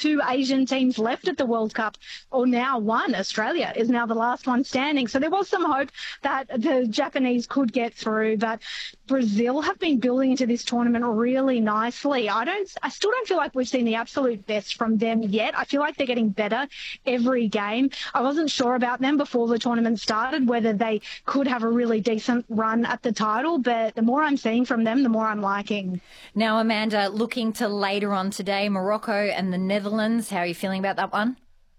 two Asian teams left at the World Cup, or now one. Australia is now the last one standing. So there was some hope that the Japanese could get through, but Brazil have been building into this tournament really nicely. I still don't feel like we've seen the absolute best from them yet. I feel like they're getting better every game. I wasn't sure about them before the tournament started, whether they could have a really decent run at the title, but the more I'm seeing from them, the more I'm liking. Now, Amanda, looking to later on today, Morocco and the Netherlands. How are you feeling about that one?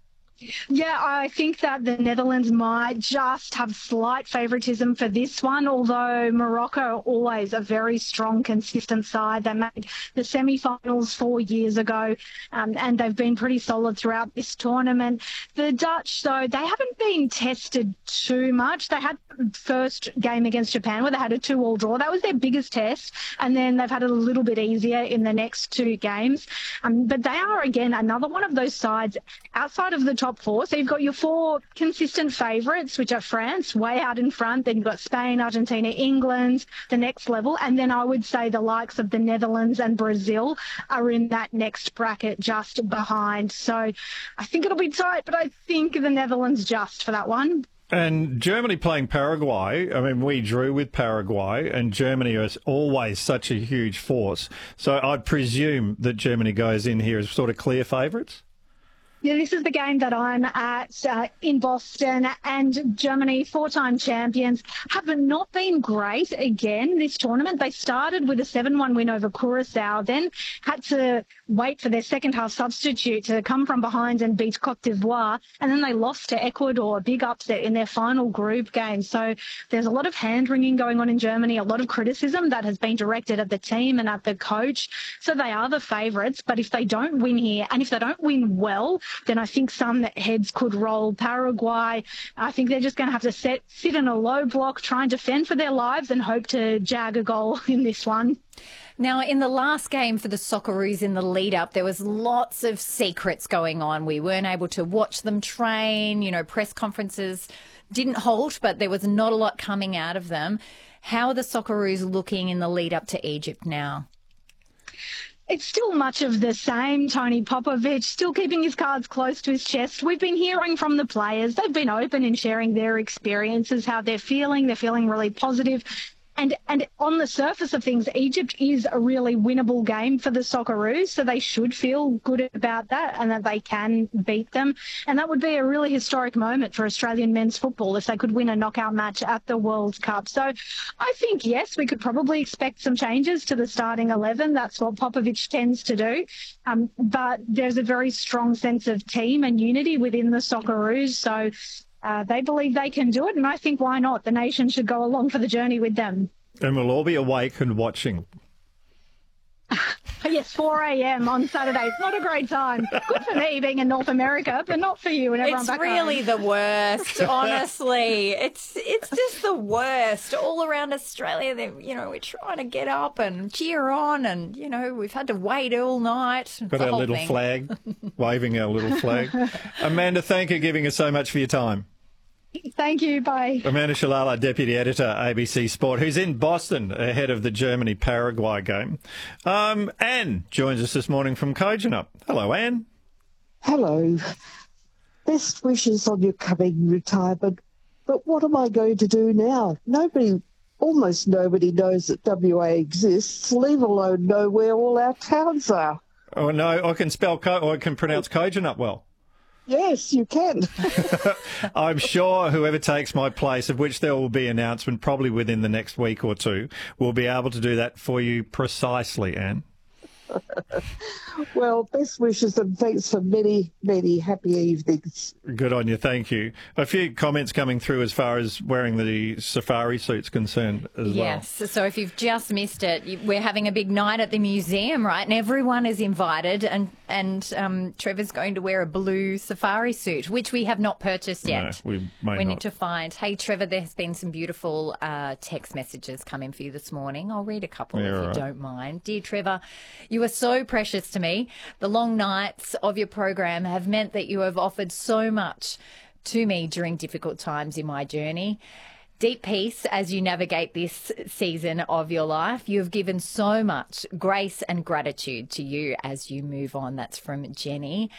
Yeah, I think that the Netherlands might just have slight favouritism for this one, although Morocco are always a very strong, consistent side. They made the semi-finals 4 years ago, and they've been pretty solid throughout this tournament. The Dutch, though, they haven't been tested too much. They had the first game against Japan where they had a 2-2 draw. That was their biggest test, and then they've had it a little bit easier in the next two games. But they are, again, another one of those sides outside of the top four. So you've got your four consistent favourites, which are France, way out in front. Then you've got Spain, Argentina, England, the next level. And then I would say the likes of the Netherlands and Brazil are in that next bracket just behind. So I think it'll be tight, but I think the Netherlands just for that one. And Germany playing Paraguay, I mean, we drew with Paraguay, and Germany is always such a huge force. So I presume that Germany goes in here as sort of clear favourites? Yeah, this is the game that I'm at in Boston, and Germany, 4-time champions, have not been great again this tournament. They started with a 7-1 win over Curaçao, then had to wait for their second half substitute to come from behind and beat Cote d'Ivoire, and then they lost to Ecuador, a big upset in their final group game. So there's a lot of hand-wringing going on in Germany, a lot of criticism that has been directed at the team and at the coach. So they are the favourites, but if they don't win here, and if they don't win well, then I think some heads could roll. Paraguay, I think they're just going to have to sit in a low block, try and defend for their lives and hope to jag a goal in this one. Now, in the last game for the Socceroos in the lead-up, there was lots of secrets going on. We weren't able to watch them train. You know, press conferences didn't halt, but there was not a lot coming out of them. How are the Socceroos looking in the lead-up to Egypt now? It's still much of the same. Tony Popovic still keeping his cards close to his chest. We've been hearing from the players. They've been open in sharing their experiences, how they're feeling. They're feeling really positive. And on the surface of things, Egypt is a really winnable game for the Socceroos, so they should feel good about that and that they can beat them. And that would be a really historic moment for Australian men's football if they could win a knockout match at the World Cup. So I think, yes, we could probably expect some changes to the starting 11. That's what Popovic tends to do. But there's a very strong sense of team and unity within the Socceroos. So they believe they can do it, and I think why not? The nation should go along for the journey with them. And we'll all be awake and watching. Yes, 4 a.m. on Saturday. It's not a great time. Good for me being in North America, but not for you and everyone back home. It's really the worst, honestly. It's just the worst. All around Australia, we're trying to get up and cheer on, and, we've had to wait all night. Got our little flag, waving our little flag. Amanda, thank you for giving us so much for your time. Thank you. Bye. Amanda Shalala, Deputy Editor, ABC Sport, who's in Boston ahead of the Germany-Paraguay game. Anne joins us this morning from Kojonup. Hello, Anne. Hello. Best wishes on your coming retirement. But what am I going to do now? Almost nobody knows that WA exists, leave alone know where all our towns are. Oh, no, I can pronounce Kojonup well. Yes, you can. I'm sure whoever takes my place, of which there will be an announcement probably within the next week or two, will be able to do that for you precisely, Anne. Well, best wishes and thanks for many, many happy evenings. Good on you, thank you. A few comments coming through as far as wearing the safari suit's concerned as well. Yes, so if you've just missed it, we're having a big night at the museum, right? And everyone is invited, and Trevor's going to wear a blue safari suit, which we have not purchased yet. No, we need to find. Hey, Trevor, there's been some beautiful text messages coming for you this morning. I'll read a couple if you don't mind. Dear Trevor, you are so precious to me. The long nights of your program have meant that you have offered so much to me during difficult times in my journey. Deep peace as you navigate this season of your life. You have given so much grace and gratitude to you as you move on. That's from Jenny.